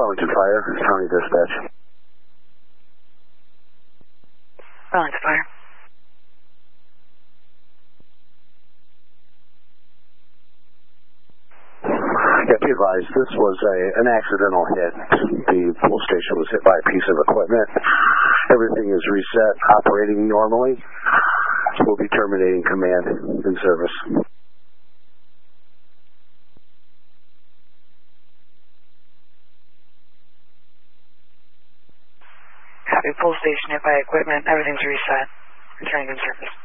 Wellington Fire, County Dispatch. Wellington Fire. Yeah, be advised, this was an accidental hit. The fuel station was hit by a piece of equipment. Everything is reset, operating normally. We'll be terminating command in service. Copy, full station hit by equipment. Everything's reset. Returning in service.